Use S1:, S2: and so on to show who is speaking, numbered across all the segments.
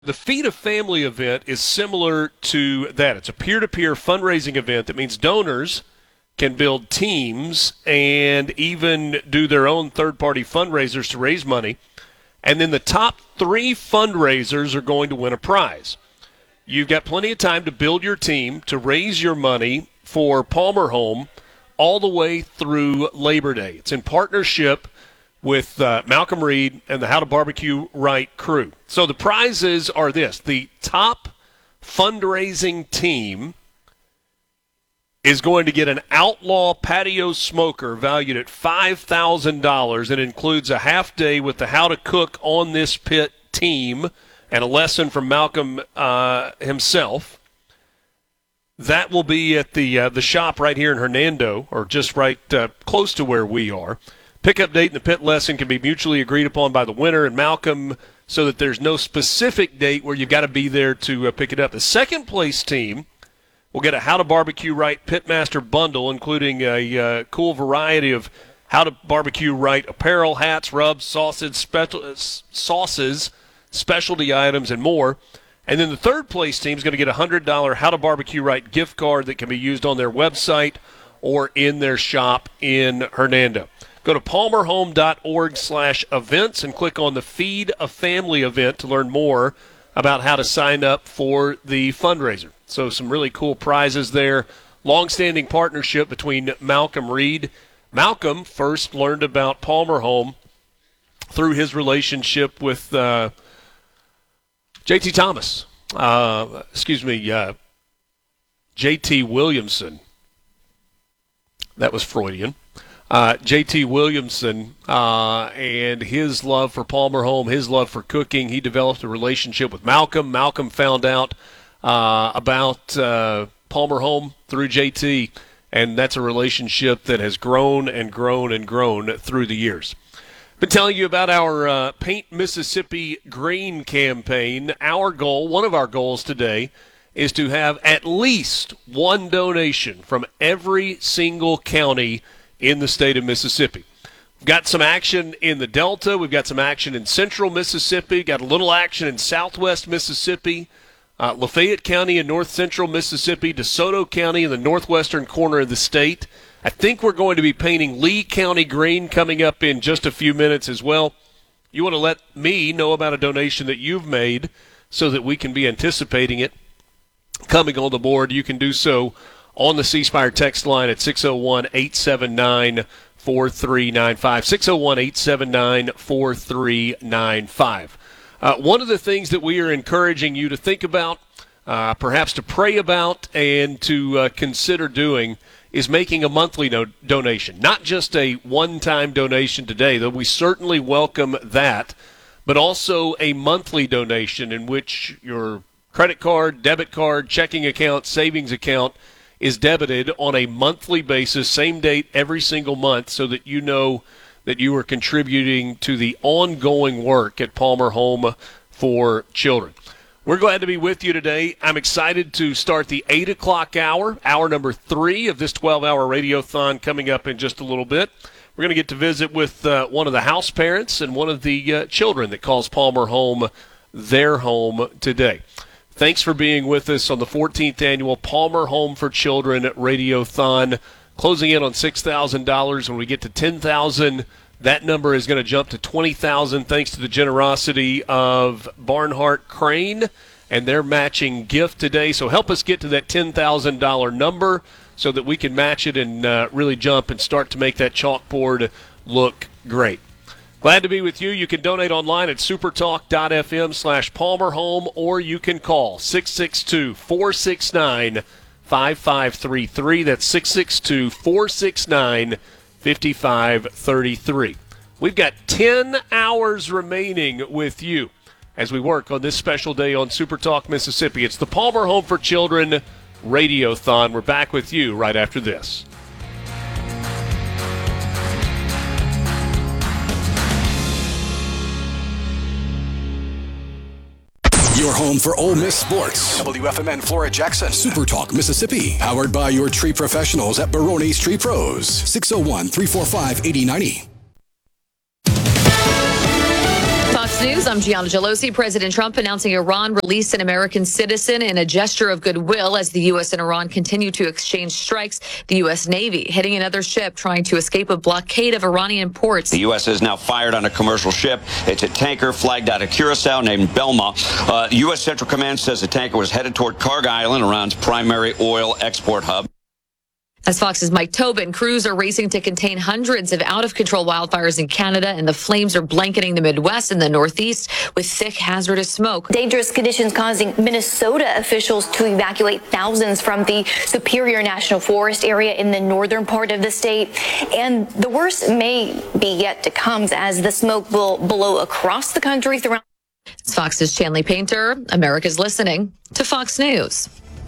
S1: The Feed a Family event is similar to that. It's a peer-to-peer fundraising event that means donors can build teams and even do their own third-party fundraisers to raise money. And then the top 3 fundraisers are going to win a prize. You've got plenty of time to build your team, to raise your money for Palmer Home all the way through Labor Day. It's in partnership with Malcolm Reed and the How to Barbecue Right crew. So the prizes are this. The top fundraising team is going to get an Outlaw patio smoker valued at $5,000. It includes a half day with the How to Cook on This Pit team and a lesson from Malcolm himself. That will be at the shop right here in Hernando, or just right close to where we are. Pickup date and the pit lesson can be mutually agreed upon by the winner and Malcolm, so that there's no specific date where you've got to be there to pick it up. The second place team will get a How to Barbecue Right Pitmaster bundle, including a cool variety of How to Barbecue Right apparel, hats, rubs, sauces, specialty items, and more. And then the third place team is going to get a $100 How to Barbecue Right gift card that can be used on their website or in their shop in Hernando. Go to palmerhome.org/events and click on the Feed a Family event to learn more about how to sign up for the fundraiser. So some really cool prizes there. Long-standing partnership between Malcolm Reed. Malcolm first learned about Palmer Home through his relationship with J.T. Thomas. J.T. Williamson. That was Freudian. J.T. Williamson and his love for Palmer Home, his love for cooking. He developed a relationship with Malcolm. Malcolm found out about Palmer Home through J.T., and that's a relationship that has grown and grown and grown through the years. Been telling you about our Paint Mississippi Green campaign. One of our goals today, is to have at least one donation from every single county in the state of Mississippi. We've got some action in the Delta. We've got some action in central Mississippi. Got a little action in southwest Mississippi. Lafayette County in north central Mississippi. DeSoto County in the northwestern corner of the state. I think we're going to be painting Lee County green coming up in just a few minutes as well. You want to let me know about a donation that you've made so that we can be anticipating it coming on the board. You can do so on the C Spire text line at 601-879-4395. 601-879-4395. One of the things that we are encouraging you to think about, perhaps to pray about, and to consider doing is making a monthly donation. Not just a one-time donation today, though we certainly welcome that, but also a monthly donation in which your credit card, debit card, checking account, savings account is debited on a monthly basis, same date every single month, so that you know that you are contributing to the ongoing work at Palmer Home for Children. We're glad to be with you today. I'm excited to start the 8 o'clock hour number 3 of this 12-hour radiothon coming up in just a little bit. We're going to get to visit with one of the house parents and one of the children that calls Palmer Home their home today. Thanks for being with us on the 14th annual Palmer Home for Children Radiothon. Closing in on $6,000. When we get to $10,000, that number is going to jump to $20,000 thanks to the generosity of Barnhart Crane and their matching gift today. So help us get to that $10,000 number so that we can match it and really jump and start to make that chalkboard look great. Glad to be with you. You can donate online at supertalk.fm/PalmerHome, or you can call 662-469-5533. That's 662-469-5533. We've got 10 hours remaining with you as we work on this special day on Supertalk Mississippi. It's the Palmer Home for Children Radiothon. We're back with you right after this.
S2: Your home for Ole Miss sports.
S3: WFMN Flora Jackson.
S2: Supertalk Mississippi. Powered by your tree professionals at Barone's Tree Pros. 601-345-8090.
S4: Thoughts
S3: Fox News, I'm Gianna Gelosi. President Trump announcing Iran released an American citizen in a gesture of goodwill as the U.S. and Iran continue to exchange strikes. The U.S. Navy hitting another ship trying to escape a blockade of Iranian ports.
S4: The U.S. has now fired on a commercial ship. It's a tanker flagged out of Curacao named Belma. U.S. Central Command says the tanker was headed toward Karg Island, Iran's primary oil export hub.
S3: As Fox's Mike Tobin, crews are racing to contain hundreds of out-of-control wildfires in Canada, and the flames are blanketing the Midwest and the Northeast with thick, hazardous smoke.
S5: Dangerous conditions causing Minnesota officials to evacuate thousands from the Superior National Forest area in the northern part of the state. And the worst may be yet to come as the smoke will blow across the country throughout.
S3: It's Fox's Chanley Painter. America's listening to Fox News.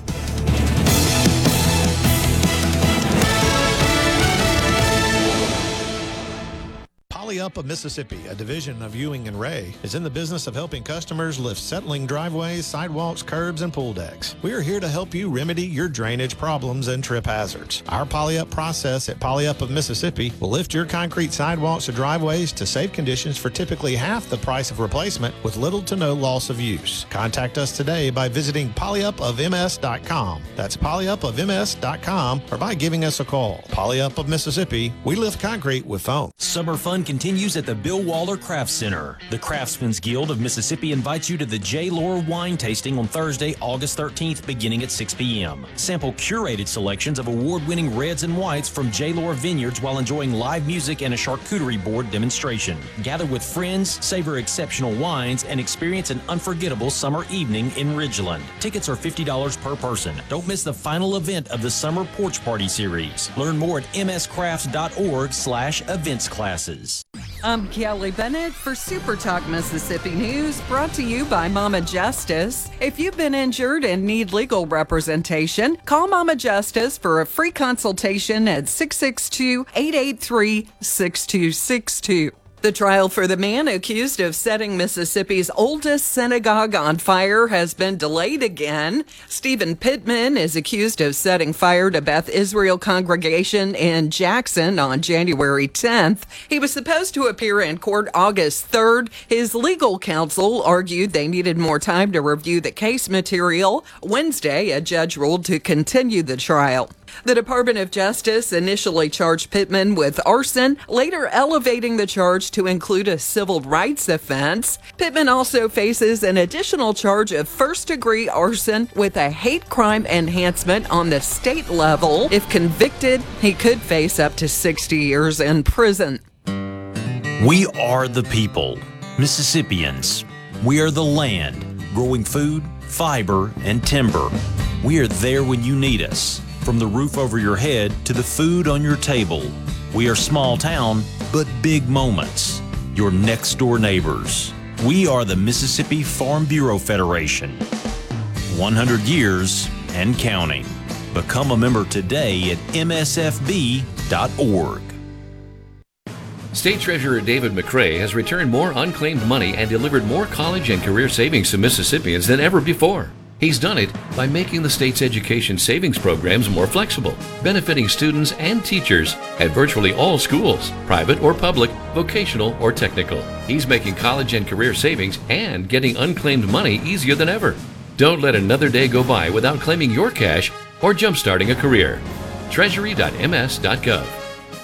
S6: Poly-Up of Mississippi, a division of Ewing and Ray, is in the business of helping customers lift settling driveways, sidewalks, curbs, and pool decks. We are here to help you remedy your drainage problems and trip hazards. Our Poly-Up process at Poly-Up of Mississippi will lift your concrete sidewalks or driveways to safe conditions for typically half the price of replacement with little to no loss of use. Contact us today by visiting polyupofms.com. That's polyupofms.com, or by giving us a call. Poly-Up of Mississippi, we lift concrete with foam.
S7: Summer fun continues at the Bill Waller Craft Center. The Craftsman's Guild of Mississippi invites you to the J. Lohr wine tasting on Thursday, August 13th, beginning at 6 p.m. Sample curated selections of award-winning reds and whites from J. Lohr Vineyards while enjoying live music and a charcuterie board demonstration. Gather with friends, savor exceptional wines, and experience an unforgettable summer evening in Ridgeland. Tickets are $50 per person. Don't miss the final event of the Summer Porch Party Series. Learn more at mscrafts.org/events classes.
S8: I'm Kelly Bennett for Super Talk Mississippi News, brought to you by Mama Justice. If you've been injured and need legal representation, call Mama Justice for a free consultation at 662-883-6262. The trial for the man accused of setting Mississippi's oldest synagogue on fire has been delayed again. Stephen Pittman is accused of setting fire to Beth Israel congregation in Jackson on January 10th. He was supposed to appear in court August 3rd. His legal counsel argued they needed more time to review the case material. Wednesday, a judge ruled to continue the trial. The Department of Justice initially charged Pittman with arson, later elevating the charge to include a civil rights offense. Pittman also faces an additional charge of first-degree arson with a hate crime enhancement on the state level. If convicted, he could face up to 60 years in prison.
S7: We are the people, Mississippians. We are the land, growing food, fiber, and timber. We are there when you need us. From the roof over your head to the food on your table. We are small town, but big moments. Your next door neighbors. We are the Mississippi Farm Bureau Federation. 100 years and counting. Become a member today at msfb.org.
S9: State Treasurer David McRae has returned more unclaimed money and delivered more college and career savings to Mississippians than ever before. He's done it by making the state's education savings programs more flexible, benefiting students and teachers at virtually all schools, private or public, vocational or technical. He's making college and career savings and getting unclaimed money easier than ever. Don't let another day go by without claiming your cash or jumpstarting a career. Treasury.ms.gov.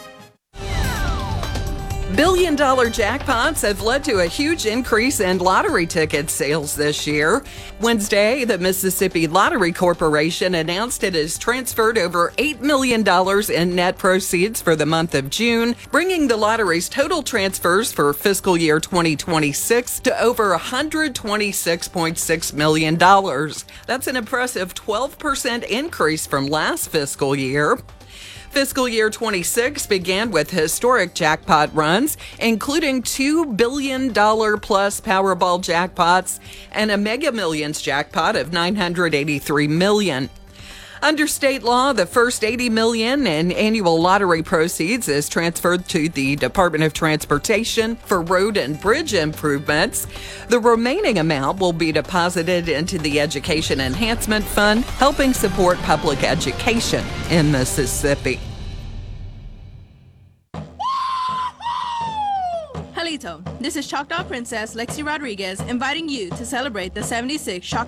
S8: Billion-dollar jackpots have led to a huge increase in lottery ticket sales this year. Wednesday, the Mississippi Lottery Corporation announced it has transferred over $8 million in net proceeds for the month of June, bringing the lottery's total transfers for fiscal year 2026 to over $126.6 million. That's an impressive 12% increase from last fiscal year. Fiscal year 26 began with historic jackpot runs, including $2 billion plus Powerball jackpots and a Mega Millions jackpot of $983 million. Under state law, the first $80 million in annual lottery proceeds is transferred to the Department of Transportation for road and bridge improvements. The remaining amount will be deposited into the Education Enhancement Fund, helping support public education in Mississippi.
S10: Halito. This is Choctaw Princess Lexi Rodriguez inviting you to celebrate the 76th Choctaw